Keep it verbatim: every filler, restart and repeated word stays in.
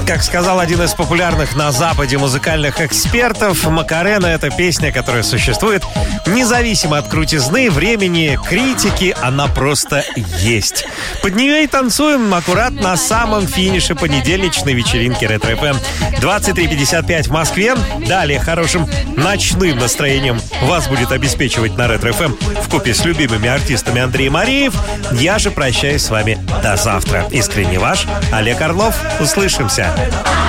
Как сказал один из популярных на Западе музыкальных экспертов, Макарена — это песня, которая существует независимо от крутизны, времени, критики, она просто есть. Под нее и танцуем аккурат на самом финише понедельничной вечеринки Ретро-эф эм. двадцать три пятьдесят пять в Москве. Далее хорошим ночным настроением вас будет обеспечивать на Ретро-эф эм вкупе с любимыми артистами Андрей Мареев. Я же прощаюсь с вами до завтра. Искренне ваш Олег Орлов. Услышимся.